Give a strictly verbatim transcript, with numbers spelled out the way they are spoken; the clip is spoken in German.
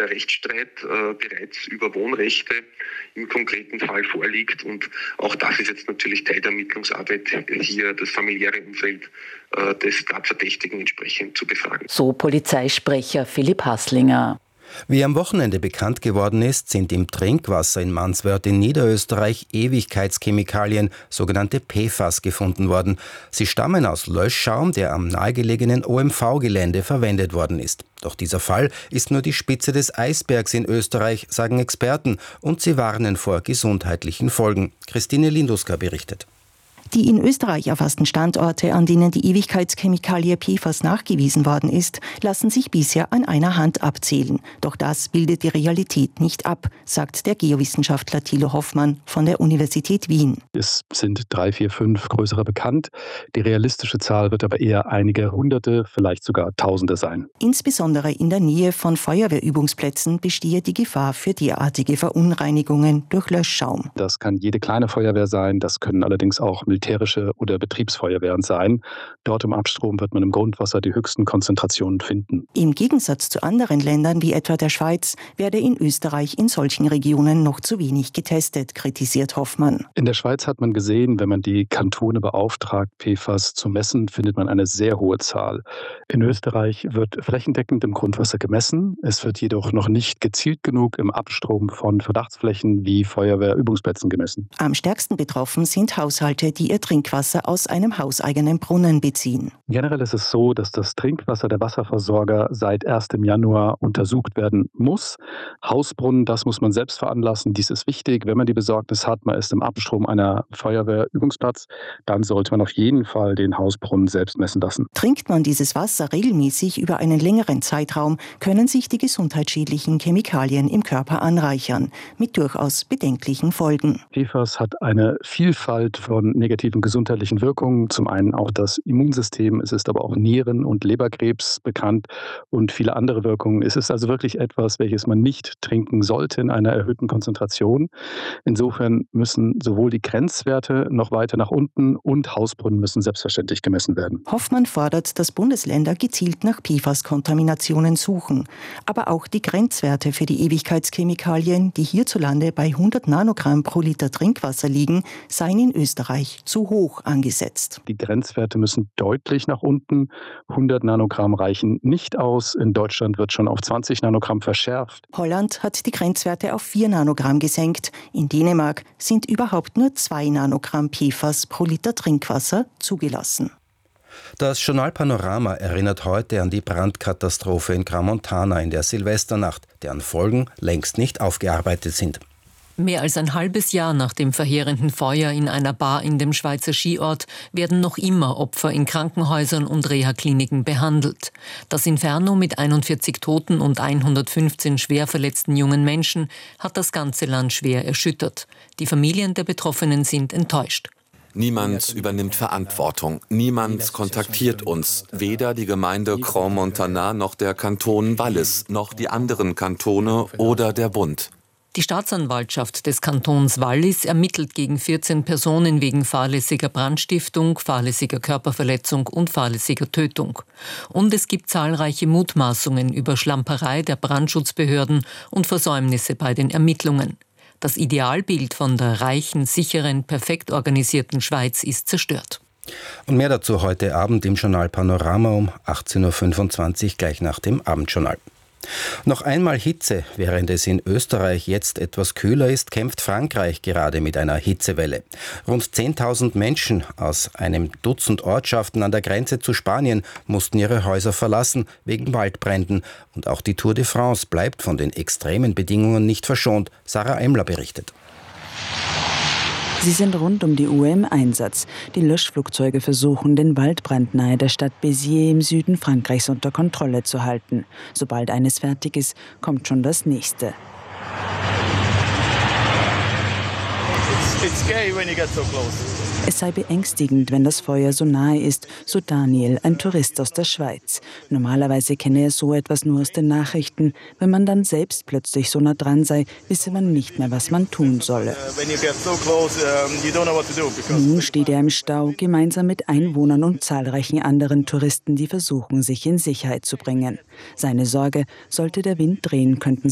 der Rechtsstreit äh, bereits über Wohnrechte im konkreten Fall vorliegt. Und auch das ist jetzt natürlich Teil der Ermittlungsarbeit, hier das familiäre Umfeld äh, des Tatverdächtigen entsprechend zu befragen. So Polizeisprecher Philipp Haßlinger. Wie am Wochenende bekannt geworden ist, sind im Trinkwasser in Manswörth in Niederösterreich Ewigkeitschemikalien, sogenannte P F A S, gefunden worden. Sie stammen aus Löschschaum, der am nahegelegenen O M V-Gelände verwendet worden ist. Doch dieser Fall ist nur die Spitze des Eisbergs in Österreich, sagen Experten, und sie warnen vor gesundheitlichen Folgen. Christine Linduska berichtet. Die in Österreich erfassten Standorte, an denen die Ewigkeitschemikalie P F A S nachgewiesen worden ist, lassen sich bisher an einer Hand abzählen. Doch das bildet die Realität nicht ab, sagt der Geowissenschaftler Thilo Hoffmann von der Universität Wien. Es sind drei, vier, fünf größere bekannt. Die realistische Zahl wird aber eher einige Hunderte, vielleicht sogar Tausende sein. Insbesondere in der Nähe von Feuerwehrübungsplätzen bestehe die Gefahr für derartige Verunreinigungen durch Löschschaum. Das kann jede kleine Feuerwehr sein, das können allerdings auch militärische oder Betriebsfeuerwehren sein. Dort im Abstrom wird man im Grundwasser die höchsten Konzentrationen finden. Im Gegensatz zu anderen Ländern wie etwa der Schweiz werde in Österreich in solchen Regionen noch zu wenig getestet, kritisiert Hoffmann. In der Schweiz hat man gesehen, wenn man die Kantone beauftragt, P F A S zu messen, findet man eine sehr hohe Zahl. In Österreich wird flächendeckend im Grundwasser gemessen. Es wird jedoch noch nicht gezielt genug im Abstrom von Verdachtsflächen wie Feuerwehrübungsplätzen gemessen. Am stärksten betroffen sind Haushalte, die ihr Trinkwasser aus einem hauseigenen Brunnen beziehen. Generell ist es so, dass das Trinkwasser der Wasserversorger seit erstem Januar untersucht werden muss. Hausbrunnen, das muss man selbst veranlassen. Dies ist wichtig. Wenn man die Besorgnis hat, man ist im Abstrom einer Feuerwehrübungsplatz, dann sollte man auf jeden Fall den Hausbrunnen selbst messen lassen. Trinkt man dieses Wasser regelmäßig über einen längeren Zeitraum, können sich die gesundheitsschädlichen Chemikalien im Körper anreichern, mit durchaus bedenklichen Folgen. P F A S hat eine Vielfalt von negativen gesundheitlichen Wirkungen. Zum einen auch das Immunsystem, es ist aber auch Nieren- und Leberkrebs bekannt und viele andere Wirkungen. Es ist also wirklich etwas, welches man nicht trinken sollte in einer erhöhten Konzentration. Insofern müssen sowohl die Grenzwerte noch weiter nach unten und Hausbrunnen müssen selbstverständlich gemessen werden. Hoffmann fordert, dass Bundesländer gezielt nach P F A S-Kontaminationen suchen. Aber auch die Grenzwerte für die Ewigkeitschemikalien, die hierzulande bei hundert Nanogramm pro Liter Trinkwasser liegen, seien in Österreich zu hoch angesetzt. Die Grenzwerte müssen deutlich nach unten. hundert Nanogramm reichen nicht aus. In Deutschland wird schon auf zwanzig Nanogramm verschärft. Holland hat die Grenzwerte auf vier Nanogramm gesenkt. In Dänemark sind überhaupt nur zwei Nanogramm P F A S pro Liter Trinkwasser zugelassen. Das Journal Panorama erinnert heute an die Brandkatastrophe in Crans-Montana in der Silvesternacht, deren Folgen längst nicht aufgearbeitet sind. Mehr als ein halbes Jahr nach dem verheerenden Feuer in einer Bar in dem Schweizer Skiort werden noch immer Opfer in Krankenhäusern und Reha-Kliniken behandelt. Das Inferno mit einundvierzig Toten und hundertfünfzehn schwer verletzten jungen Menschen hat das ganze Land schwer erschüttert. Die Familien der Betroffenen sind enttäuscht. Niemand übernimmt Verantwortung, niemand kontaktiert uns, weder die Gemeinde Crans-Montana noch der Kanton Wallis, noch die anderen Kantone oder der Bund. Die Staatsanwaltschaft des Kantons Wallis ermittelt gegen vierzehn Personen wegen fahrlässiger Brandstiftung, fahrlässiger Körperverletzung und fahrlässiger Tötung. Und es gibt zahlreiche Mutmaßungen über Schlamperei der Brandschutzbehörden und Versäumnisse bei den Ermittlungen. Das Idealbild von der reichen, sicheren, perfekt organisierten Schweiz ist zerstört. Und mehr dazu heute Abend im Journal Panorama um achtzehn Uhr fünfundzwanzig, gleich nach dem Abendjournal. Noch einmal Hitze. Während es in Österreich jetzt etwas kühler ist, kämpft Frankreich gerade mit einer Hitzewelle. Rund zehntausend Menschen aus einem Dutzend Ortschaften an der Grenze zu Spanien mussten ihre Häuser verlassen wegen Waldbränden. Und auch die Tour de France bleibt von den extremen Bedingungen nicht verschont. Sarah Eimler berichtet. Sie sind rund um die Uhr im Einsatz. Die Löschflugzeuge versuchen, den Waldbrand nahe der Stadt Béziers im Süden Frankreichs unter Kontrolle zu halten. Sobald eines fertig ist, kommt schon das nächste. It's scary when you get so close. Es sei beängstigend, wenn das Feuer so nahe ist, so Daniel, ein Tourist aus der Schweiz. Normalerweise kenne er so etwas nur aus den Nachrichten. Wenn man dann selbst plötzlich so nah dran sei, wisse man nicht mehr, was man tun solle. Nun steht er im Stau, gemeinsam mit Einwohnern und zahlreichen anderen Touristen, die versuchen, sich in Sicherheit zu bringen. Seine Sorge: Sollte der Wind drehen, könnten